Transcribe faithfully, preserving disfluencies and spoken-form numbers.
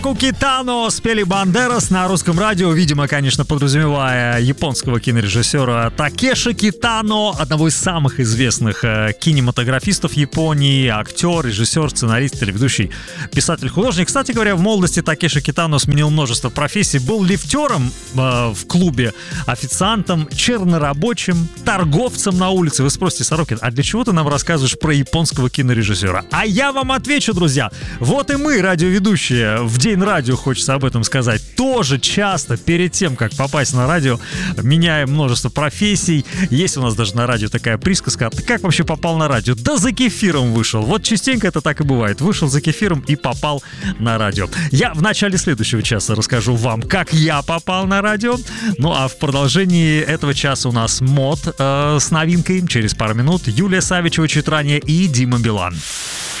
Кукитано спели Бандерас на русском радио, видимо, конечно, подразумевая японского кинорежиссера Такеши Китано, одного из самых известных э, кинематографистов Японии, актер, режиссер, сценарист, телеведущий, писатель, художник. Кстати говоря, в молодости Такеши Китано сменил множество профессий. Был лифтером э, в клубе, официантом, чернорабочим, торговцем на улице. Вы спросите, Сорокин, а для чего ты нам рассказываешь про японского кинорежиссера? А я вам отвечу, друзья. Вот и мы, радиоведущие, в день радио, хочется об этом сказать, тоже часто перед тем, как попасть на радио, меняем множество профессий. Есть у нас даже на радио такая присказка: ты как вообще попал на радио? Да за кефиром вышел. Вот частенько это так и бывает. Вышел за кефиром и попал на радио. Я в начале следующего часа расскажу вам, как я попал на радио. Ну а в продолжении этого часа у нас мод э, с новинкой. Через пару минут Юлия Савичева чуть ранее и Дима Билан.